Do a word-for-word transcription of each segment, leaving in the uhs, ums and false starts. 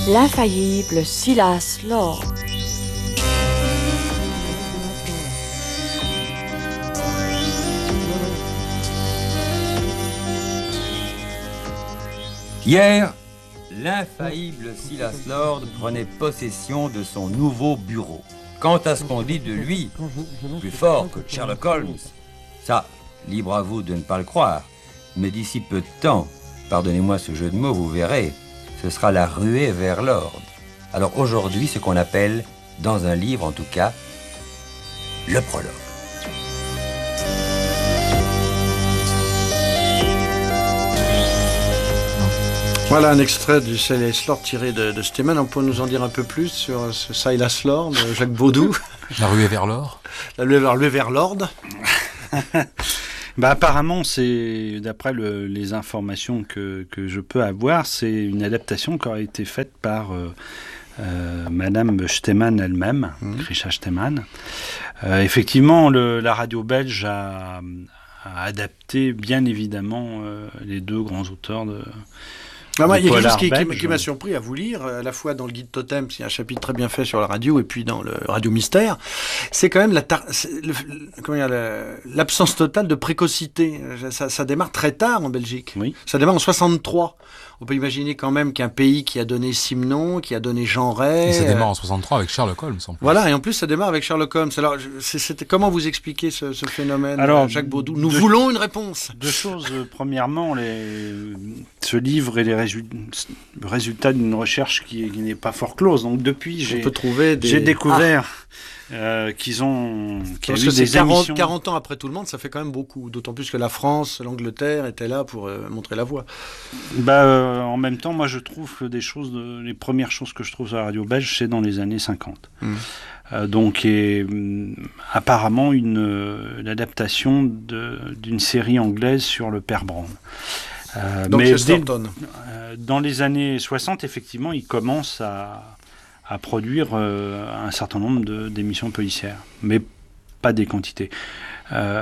L'infaillible Silas Lord. Hier, l'infaillible Silas Lord prenait possession de son nouveau bureau. Quant à ce qu'on dit de lui, plus fort que Sherlock Holmes, ça, libre à vous de ne pas le croire, mais d'ici peu de temps, pardonnez-moi ce jeu de mots, vous verrez, ce sera la ruée vers l'ordre. Alors aujourd'hui, ce qu'on appelle, dans un livre en tout cas, le prologue. Voilà un extrait du Silas Lord tiré de, de Stemann. On peut nous en dire un peu plus sur ce Silas Lord, Jacques Baudou? La ruée vers l'or. La ruée vers, vers l'ord. Bah, apparemment, c'est, d'après le, les informations que, que je peux avoir, c'est une adaptation qui a été faite par euh, euh, Madame Stemann elle-même, mmh. Grisha Stemann. Euh, effectivement, le, la radio belge a, a adapté, bien évidemment, euh, les deux grands auteurs de... Ah, moi, il y a quelque chose qui, qui, qui m'a surpris à vous lire, à la fois dans le guide Totem, il y a un chapitre très bien fait sur la radio, et puis dans le Radio Mystère, c'est quand même la tar- le, comment dire, la, l'absence totale de précocité. Ça, ça démarre très tard en Belgique. Oui. Ça démarre en soixante-trois. On peut imaginer quand même qu'un pays qui a donné Simon, qui a donné Jean Ray... Et ça démarre en soixante-trois avec Sherlock Holmes, en plus. Voilà, et en plus ça démarre avec Sherlock Holmes. Alors, c'est, c'était, comment vous expliquez ce, ce phénomène, Alors, Jacques Baudou? Nous deux, voulons une réponse. Deux choses. Premièrement, les, ce livre est les résu- le résultat d'une recherche qui, qui n'est pas fort close. Donc depuis, j'ai, On peut trouver des... j'ai découvert... Ah. Euh, qu'ils ont qu'il Parce y a eu que des c'est quarante, émissions... quarante ans après tout le monde, ça fait quand même beaucoup, d'autant plus que la France, l'Angleterre étaient là pour euh, montrer la voie. Bah, euh, en même temps, moi je trouve que des choses, de, les premières choses que je trouve sur la radio belge, c'est dans les années cinquante. Mmh. Euh, donc, et, euh, apparemment une, euh, l'adaptation de, d'une série anglaise sur le père Brown. Euh, donc mais Chesterton. Dès, euh, dans les années soixante, effectivement, il commence à à produire euh, un certain nombre de, d'émissions policières, mais pas des quantités. Euh,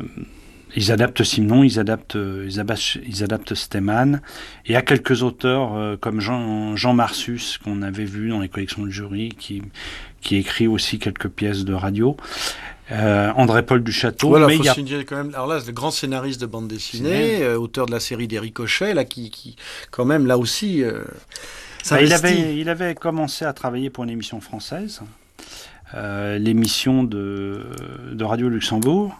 ils adaptent Simon, ils adaptent, ils adaptent, ils adaptent Stemann, et il y a quelques auteurs euh, comme Jean, Jean Marsus, qu'on avait vu dans les collections de jury, qui, qui écrit aussi quelques pièces de radio. Euh, André-Paul Duchâteau. Voilà, mais faut il y a... signaler quand même. Alors là, c'est le grand scénariste de bande dessinée, euh, auteur de la série des Ricochets, là, qui, qui quand même, là aussi... Euh... Bah, il, avait, il avait commencé à travailler pour une émission française, euh, l'émission de, de Radio Luxembourg,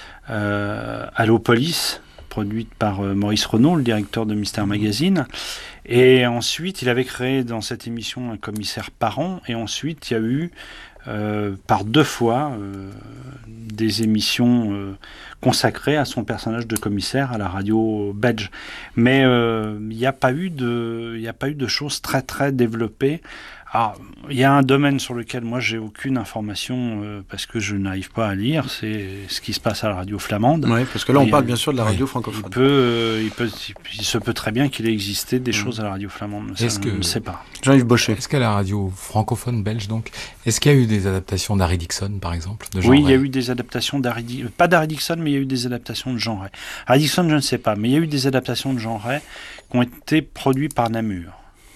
euh, Allo Police, produite par euh, Maurice Renaud, le directeur de Mystère Magazine. Et ensuite, il avait créé dans cette émission un commissaire par an. Et ensuite, il y a eu euh, par deux fois euh, des émissions euh, consacrées à son personnage de commissaire à la radio belge. Mais il euh, n'y a pas eu de, il n'y a pas eu de choses très très développées. Alors, il y a un domaine sur lequel moi j'ai aucune information euh, parce que je n'arrive pas à lire, c'est ce qui se passe à la radio flamande. Oui, parce que là on Et, parle bien sûr de la radio oui, francophone. Il peut, euh, il peut, il se peut très bien qu'il ait existé des mmh. choses à la radio flamande. Ça, est-ce que, je ne sais pas. Jean-Yves Bochet. Est-ce qu'à la radio francophone belge donc, est-ce qu'il y a eu des adaptations d'Harry Dixon par exemple, de Jean Oui, Ray? Il y a eu des adaptations d'Harry, Di... pas d'Harry Dixon, mais il y a eu des adaptations de Jean Ray. Harry Dixon, je ne sais pas, mais il y a eu des adaptations de Jean Ray qui ont été produites par Namur.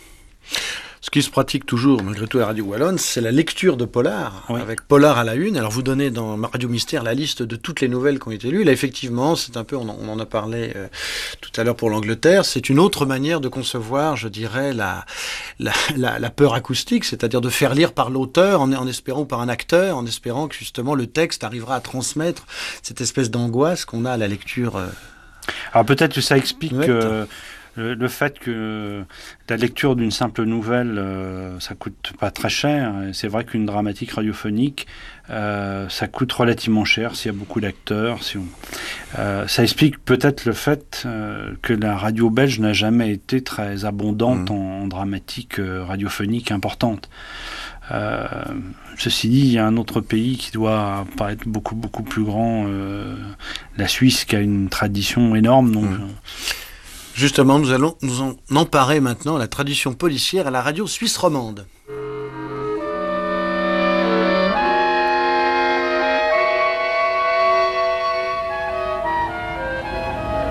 Ce qui se pratique toujours, malgré tout, à la radio wallonne, c'est la lecture de Polar, oui. avec Polar à la une. Alors, vous donnez dans Radio Mystère la liste de toutes les nouvelles qui ont été lues. Là, effectivement, c'est un peu, on en, on en a parlé euh, tout à l'heure pour l'Angleterre, c'est une autre manière de concevoir, je dirais, la, la, la, la peur acoustique, c'est-à-dire de faire lire par l'auteur, en, en espérant, ou par un acteur, en espérant que, justement, le texte arrivera à transmettre cette espèce d'angoisse qu'on a à la lecture. Euh... Alors, peut-être que ça explique... Euh, Le, le fait que la lecture d'une simple nouvelle, euh, ça coûte pas très cher. C'est vrai qu'une dramatique radiophonique, euh, ça coûte relativement cher s'il y a beaucoup d'acteurs. Si on... euh, ça explique peut-être le fait euh, que la radio belge n'a jamais été très abondante mmh. en, en dramatique euh, radiophonique importante. Euh, ceci dit, il y a un autre pays qui doit paraître beaucoup beaucoup plus grand, euh, la Suisse, qui a une tradition énorme. Donc. Mmh. Justement, nous allons nous en emparer maintenant à la tradition policière à la radio suisse romande.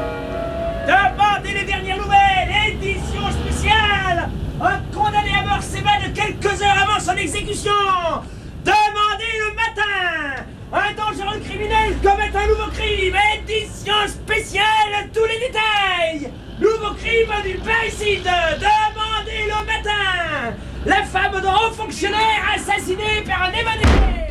Demandez les dernières nouvelles, édition spéciale. Un condamné à mort en exécution. Demandez le matin. Un dangereux criminel commet un nouveau crime. Édition spéciale, tous les détails. Nouveau crime du parricide. Demandez le matin. La femme de haut fonctionnaire assassinée par un évadé.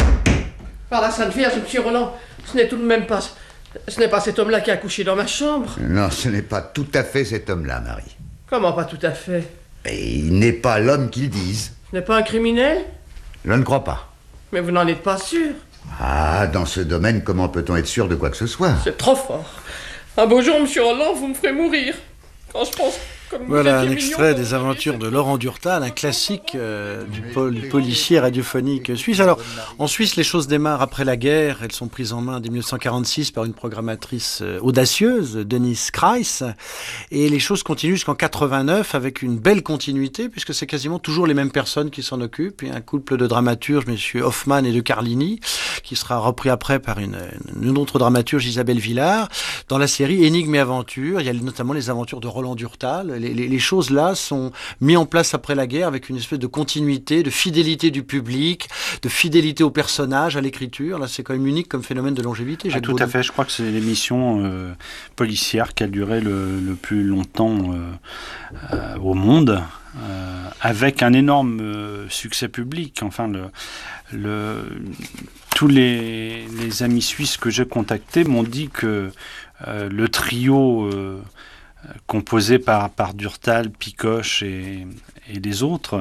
Par la Sainte Vierge, monsieur Roland, ce n'est tout de même pas... Ce n'est pas cet homme-là qui a couché dans ma chambre. Non, ce n'est pas tout à fait cet homme-là, Marie. Comment pas tout à fait? Et il n'est pas l'homme qu'ils disent. Ce n'est pas un criminel? Je ne crois pas. Mais vous n'en êtes pas sûr? Ah, dans ce domaine, comment peut-on être sûr de quoi que ce soit? C'est trop fort. Un beau jour, monsieur Roland, vous me ferez mourir. Quand je pense... Comme voilà un extrait des aventures de Laurent Durtal, un classique euh, du pol policier radiophonique suisse. Alors, en Suisse, les choses démarrent après la guerre. Elles sont prises en main dès mille neuf cent quarante-six par une programmatrice euh, audacieuse, Denise Kreiss. Et les choses continuent jusqu'en quatre-vingt-neuf avec une belle continuité, puisque c'est quasiment toujours les mêmes personnes qui s'en occupent. Il y a un couple de dramaturges, messieurs Hoffman et de Carlini, qui sera repris après par une, une autre dramaturge, Isabelle Villard, dans la série Énigmes et Aventures. Il y a notamment les aventures de Roland Durtal. Les, les, les choses là sont mises en place après la guerre avec une espèce de continuité, de fidélité du public, de fidélité aux personnages, à l'écriture. Là, c'est quand même unique comme phénomène de longévité. Ah, tout à fait. Je crois que c'est l'émission euh, policière qui a duré le, le plus longtemps euh, euh, au monde, euh, avec un énorme euh, succès public. Enfin, le, le, tous les, les amis suisses que j'ai contactés m'ont dit que euh, le trio euh, composé par, par Durtal, Picoche et, et les autres,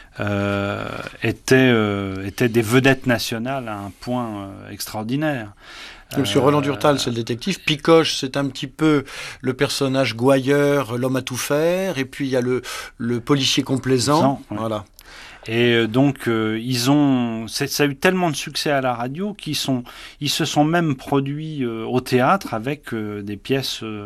euh, étaient, euh, étaient des vedettes nationales à un point euh, extraordinaire. Monsieur euh, Roland Durtal, c'est le détective. Picoche, c'est un petit peu le personnage gouailleur, l'homme à tout faire. Et puis il y a le, le policier complaisant. Ouais. Voilà. Et donc, euh, ils ont, ça a eu tellement de succès à la radio qu'ils sont, ils se sont même produits euh, au théâtre avec euh, des pièces euh,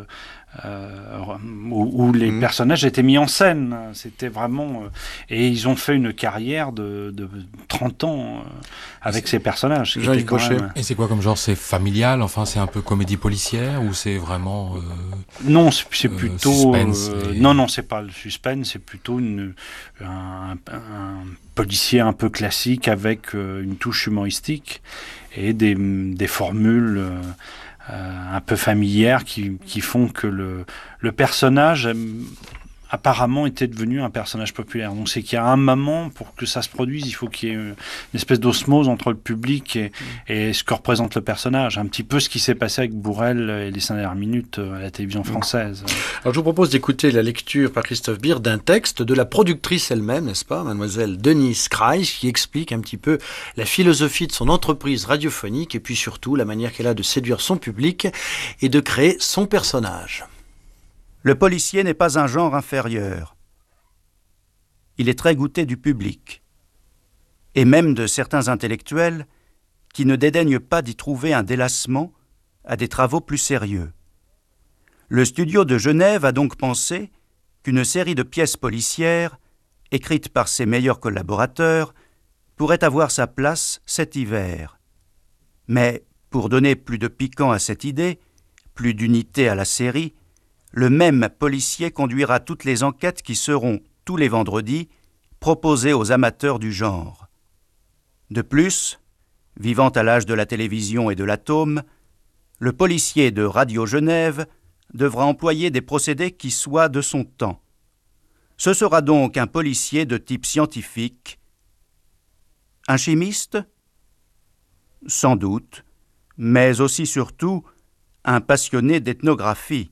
euh, où, où les mmh. personnages étaient mis en scène. C'était vraiment, euh, et ils ont fait une carrière de, de trente ans euh, avec ces personnages. Jean même... Et c'est quoi comme genre? C'est familial? Enfin, c'est un peu comédie policière ou c'est vraiment euh, Non, c'est, c'est plutôt suspense euh, et... non, non, c'est pas le suspense, c'est plutôt une un, un policier un peu classique avec euh, une touche humoristique et des, des formules euh, euh, un peu familières qui, qui font que le, le personnage euh, apparemment était devenu un personnage populaire. Donc c'est qu'il y a un moment, pour que ça se produise, il faut qu'il y ait une espèce d'osmose entre le public et, et ce que représente le personnage. Un petit peu ce qui s'est passé avec Bourrel et les cinq dernières minutes à la télévision française. Alors je vous propose d'écouter la lecture par Christophe Beer d'un texte de la productrice elle-même, n'est-ce pas, mademoiselle Denise Kreiss, qui explique un petit peu la philosophie de son entreprise radiophonique et puis surtout la manière qu'elle a de séduire son public et de créer son personnage. Le policier n'est pas un genre inférieur. Il est très goûté du public, et même de certains intellectuels qui ne dédaignent pas d'y trouver un délassement à des travaux plus sérieux. Le studio de Genève a donc pensé qu'une série de pièces policières, écrites par ses meilleurs collaborateurs, pourrait avoir sa place cet hiver. Mais pour donner plus de piquant à cette idée, plus d'unité à la série, le même policier conduira toutes les enquêtes qui seront, tous les vendredis, proposées aux amateurs du genre. De plus, vivant à l'âge de la télévision et de l'atome, le policier de Radio Genève devra employer des procédés qui soient de son temps. Ce sera donc un policier de type scientifique. Un chimiste ? Sans doute, mais aussi surtout un passionné d'ethnographie.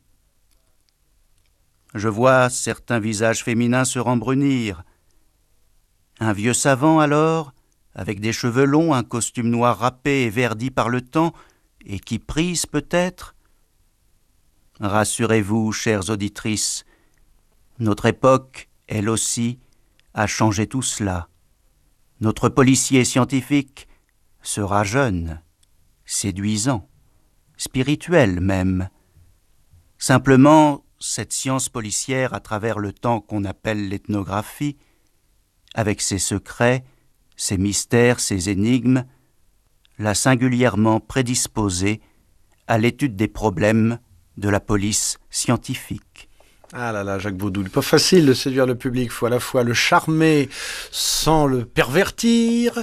Je vois certains visages féminins se rembrunir. Un vieux savant, alors, avec des cheveux longs, un costume noir râpé et verdi par le temps, et qui prise peut-être ? Rassurez-vous, chères auditrices, notre époque, elle aussi, a changé tout cela. Notre policier scientifique sera jeune, séduisant, spirituel même. Simplement, cette science policière à travers le temps qu'on appelle l'ethnographie, avec ses secrets, ses mystères, ses énigmes, l'a singulièrement prédisposée à l'étude des problèmes de la police scientifique. Ah là là, Jacques Baudou, pas facile de séduire le public. Il faut à la fois le charmer sans le pervertir,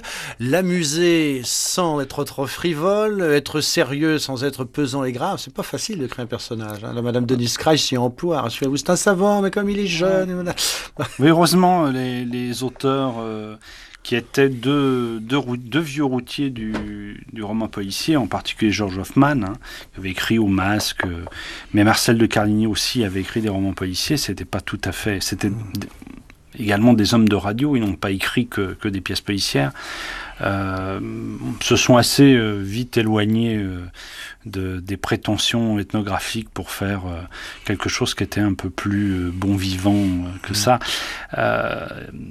l'amuser sans être trop frivole, être sérieux sans être pesant et grave. C'est pas facile de créer un personnage. Hein. La Madame Denise Kreis s'y emploie. Rassurez-vous, c'est un savant, mais comme il est jeune... Oui, heureusement, les, les auteurs... Euh... qui étaient deux, deux, deux vieux routiers du, du roman policier, en particulier George Hoffman, hein, qui avait écrit Au Masque, euh, mais Marcel de Carligny aussi avait écrit des romans policiers. C'était pas tout à fait... C'était d- également des hommes de radio, ils n'ont pas écrit que, que des pièces policières. Euh, se sont assez euh, vite éloignés euh, de, des prétentions ethnographiques pour faire euh, quelque chose qui était un peu plus euh, bon vivant euh, que ça. Euh,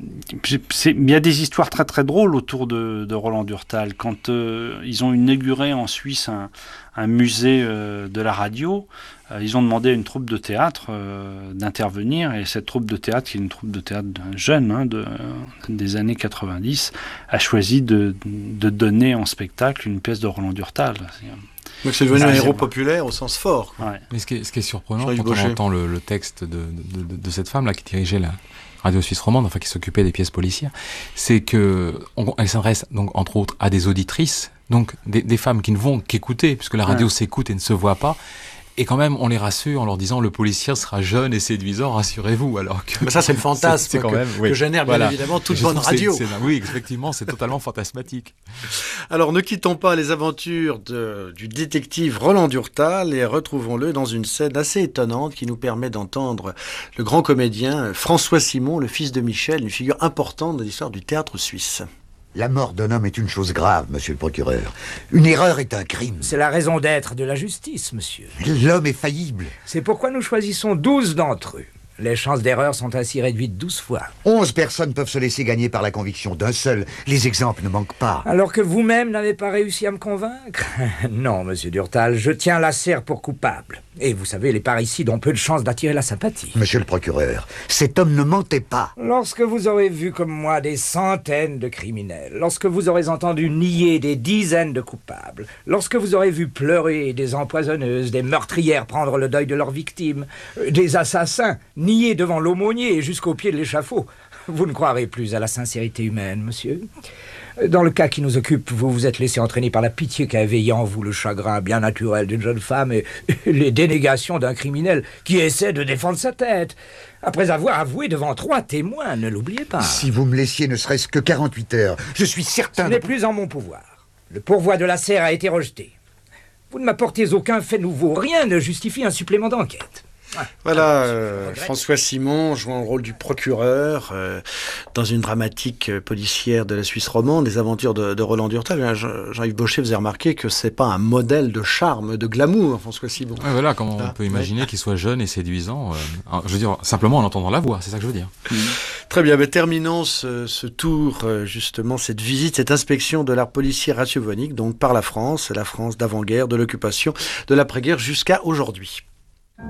c'est, il y a des histoires très très drôles autour de, de Roland Durtal. Quand euh, ils ont inauguré en Suisse un, un musée euh, de la radio, euh, ils ont demandé à une troupe de théâtre euh, d'intervenir, et cette troupe de théâtre, qui est une troupe de théâtre jeune, hein, de, des années quatre-vingt-dix, a choisi de, de donner en spectacle une pièce de Roland Durtal. Donc c'est devenu un héros populaire au sens fort. Ouais. Mais ce qui est, ce qui est surprenant Jean-Yves quand Baucher. on entend le, le texte de, de, de, de cette femme-là qui dirigeait la Radio Suisse Romande, enfin qui s'occupait des pièces policières, c'est que on, elle s'adresse donc entre autres à des auditrices, donc des, des femmes qui ne vont qu'écouter, puisque la radio ouais. s'écoute et ne se voit pas. Et quand même, on les rassure en leur disant le policier sera jeune et séduisant, rassurez-vous. Alors que mais ça, c'est le fantasme c'est, c'est quand que, même, oui. que génère bien voilà. évidemment toute bonne radio. C'est, c'est, oui, effectivement, c'est totalement fantasmatique. Alors, ne quittons pas les aventures de, du détective Roland Durtal et retrouvons-le dans une scène assez étonnante qui nous permet d'entendre le grand comédien François Simon, le fils de Michel, une figure importante de l'histoire du théâtre suisse. La mort d'un homme est une chose grave, monsieur le procureur. Une erreur est un crime. C'est la raison d'être de la justice, monsieur. L'homme est faillible. C'est pourquoi nous choisissons douze d'entre eux. Les chances d'erreur sont ainsi réduites douze fois. Onze personnes peuvent se laisser gagner par la conviction d'un seul. Les exemples ne manquent pas. Alors que vous-même n'avez pas réussi à me convaincre? Non, monsieur Durtal, je tiens la serre pour coupable. Et vous savez, les parricides ont peu de chances d'attirer la sympathie. Monsieur le procureur, cet homme ne mentait pas. Lorsque vous aurez vu comme moi des centaines de criminels, lorsque vous aurez entendu nier des dizaines de coupables, lorsque vous aurez vu pleurer des empoisonneuses, des meurtrières prendre le deuil de leurs victimes, des assassins nier devant l'aumônier et jusqu'au pied de l'échafaud, vous ne croirez plus à la sincérité humaine, monsieur. Dans le cas qui nous occupe, vous vous êtes laissé entraîner par la pitié qu'a éveillé en vous le chagrin bien naturel d'une jeune femme et les dénégations d'un criminel qui essaie de défendre sa tête. Après avoir avoué devant trois témoins, ne l'oubliez pas. Si vous me laissiez ne serait-ce que quarante-huit heures, je suis certain... Ce de... n'est plus en mon pouvoir. Le pourvoi de la serre a été rejeté. Vous ne m'apportez aucun fait nouveau. Rien ne justifie un supplément d'enquête. Voilà, euh, François Simon jouant le rôle du procureur euh, dans une dramatique euh, policière de la Suisse romande, les aventures de, de Roland Durtal. Jean-Yves Baucher, vous avez remarqué que c'est pas un modèle de charme, de glamour, François Simon. Ouais, voilà, comment on peut imaginer ouais. qu'il soit jeune et séduisant. Euh, je veux dire, simplement en entendant la voix, c'est ça que je veux dire. Mmh. Très bien, mais terminons ce, ce tour, euh, justement, cette visite, cette inspection de l'art policier radiophonique, donc par la France, la France d'avant-guerre, de l'occupation, de l'après-guerre jusqu'à aujourd'hui.